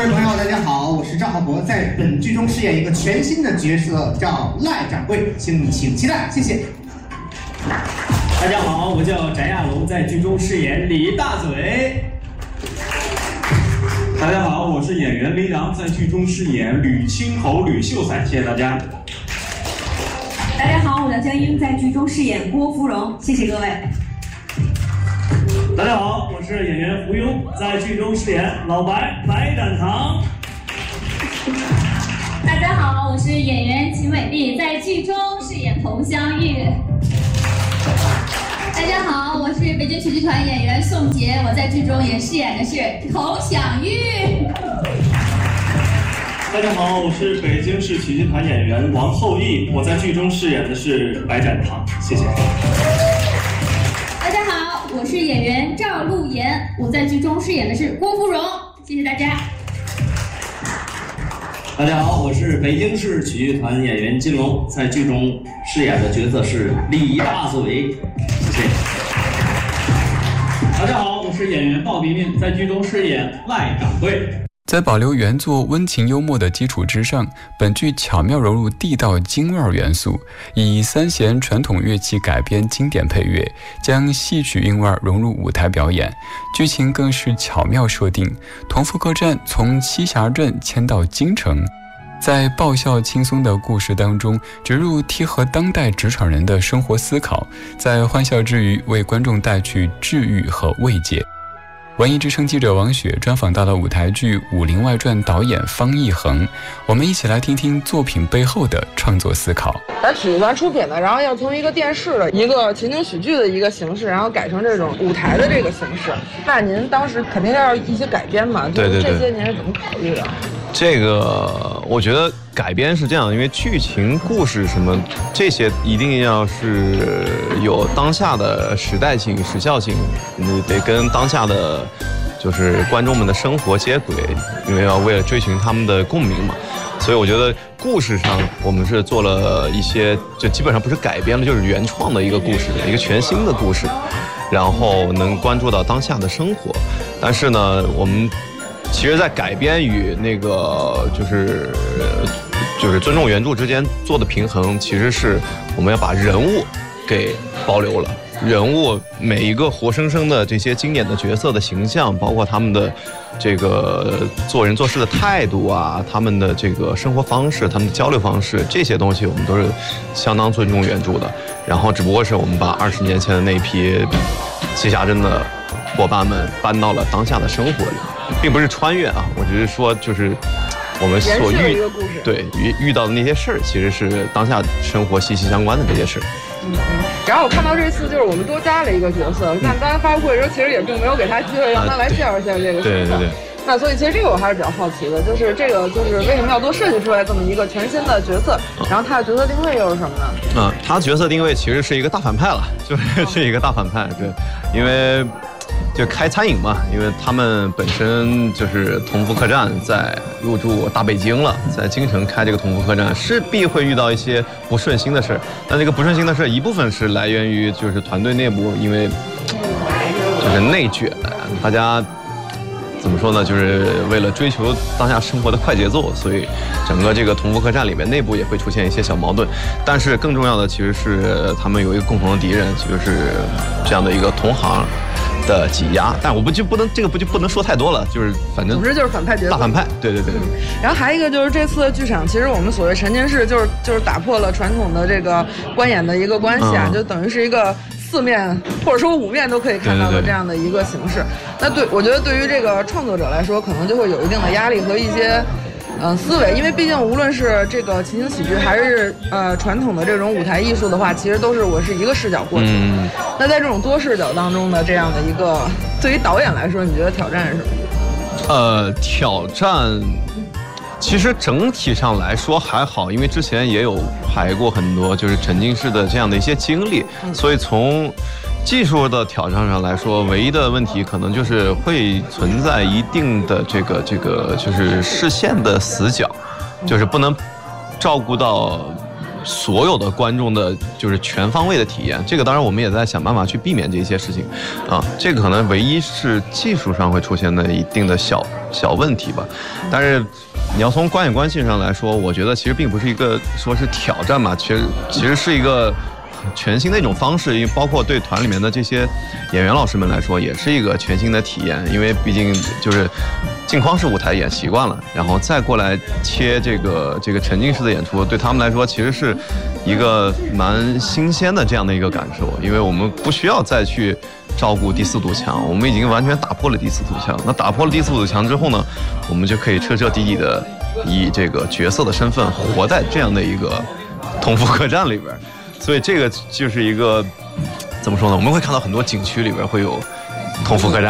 位朋友，大家好，我是赵浩博，在本剧中饰演一个全新的角色，叫赖掌柜，请期待，谢谢。 大家好，我叫翟亚龙，在剧中饰演李大嘴。 大家好，我是演员林阳，在剧中饰演吕青侯吕秀才，谢谢大家。 大家好，我叫江英，在剧中饰演郭芙蓉，谢谢各位。 大家好，我是演员胡庸，在剧中饰演老白白展堂。 大家好，我是演员秦伟丽，在剧中饰演佟湘玉。大家好，我是北京曲剧团演员宋洁，我在剧中也饰演的是佟湘玉。 大家好，我是北京市曲剧团演员王后羿，我在剧中饰演的是白展堂，谢谢。 大家好，我是演员赵露妍，我在剧中饰演的是郭芙蓉，谢谢大家。 大家好，我是北京市曲剧团演员金龙，在剧中饰演的角色是李大嘴，谢谢。 大家好，我是演员鲍比命，在剧中饰演赖掌柜。 在保留原作温情幽默的基础之上，本剧巧妙融入地道京味元素，以三弦传统乐器改编经典配乐，将戏曲韵味融入舞台表演。剧情更是巧妙设定，同福客栈从栖霞镇迁到京城，在爆笑轻松的故事当中植入贴合当代职场人的生活思考，在欢笑之余为观众带去治愈和慰藉。文艺之声记者王雪专访到了舞台剧《武林外传》导演方逸恒，我们一起来听听作品背后的创作思考。 咱曲剧团出品的，然后要从一个电视的一个情景喜剧的一个形式，然后改成这种舞台的这个形式。那您当时肯定要一些改编嘛？ 对， 这些您是怎么考虑的？ 这个我觉得改编是这样，因为剧情故事什么这些一定要是有当下的时代性、时效性，你得跟当下的就是观众们的生活接轨，因为要为了追寻他们的共鸣嘛。所以我觉得故事上我们是做了一些，就基本上不是改编了，就是原创的一个故事，一个全新的故事，然后能关注到当下的生活。但是呢，我们其实在改编与那个就是尊重原著之间做的平衡，其实是我们要把人物给保留了，人物每一个活生生的这些经典的角色的形象，包括他们的这个做人做事的态度啊，他们的这个生活方式，他们的交流方式，这些东西我们都是相当尊重原著的。然后只不过是我们把20年前的那批栖霞镇的伙伴们搬到了当下的生活里，并不是穿越啊，我只是说就是我们所遇到的那些事儿，其实是当下生活息息相关的这些事。 然后我看到这次就是我们多加了一个角色，但刚才发布会的时候其实也并没有给他机会让他来介绍一下这个角色。对。那所以其实这个我还是比较好奇的，就是这个就是为什么要多设计出来这么一个全新的角色，然后他的角色定位又是什么呢？ 他的角色定位其实是一个大反派了，就是一个大反派，对，因为就开餐饮嘛，因为他们本身就是同福客栈在入驻大北京了，在京城开这个同福客栈，势必会遇到一些不顺心的事。但这个不顺心的事，一部分是来源于就是团队内部，因为就是内卷，大家怎么说呢？就是为了追求当下生活的快节奏，所以整个这个同福客栈里面内部也会出现一些小矛盾。但是更重要的其实是他们有一个共同的敌人，就是这样的一个同行的挤压。但我不能说太多了，就是反正总之就是反派角色，大反派，对。 然后还有一个就是这次的剧场，其实我们所谓沉浸式就是打破了传统的这个观演的一个关系啊，就等于是一个4面或者说5面都可以看到的这样的一个形式。那我觉得对于这个创作者来说，可能就会有一定的压力和一些思维，因为毕竟无论是这个情景喜剧还是传统的这种舞台艺术的话，其实都是我是一个视角过去。那在这种多视角当中的这样的一个，对于导演来说，你觉得挑战是什么？ 挑战其实整体上来说还好，因为之前也有排过很多就是沉浸式的这样的一些经历，所以从技术的挑战上来说，唯一的问题可能就是会存在一定的这个就是视线的死角，就是不能照顾到所有的观众的就是全方位的体验。这个当然我们也在想办法去避免这些事情啊。这个可能唯一是技术上会出现的一定的小问题吧。但是你要从观演关系上来说，我觉得其实并不是一个说是挑战嘛，其实是一个全新的一种方式，因为包括对团里面的这些演员老师们来说，也是一个全新的体验。因为毕竟就是镜框式舞台演习惯了，然后再过来切这个沉浸式的演出，对他们来说其实是一个蛮新鲜的这样的一个感受。因为我们不需要再去照顾第四堵墙，我们已经完全打破了第四堵墙。那打破了第四堵墙之后呢，我们就可以彻彻底底的以这个角色的身份活在这样的一个同福客栈里边。所以这个就是一个怎么说呢？我们会看到很多景区里边会有同福客栈，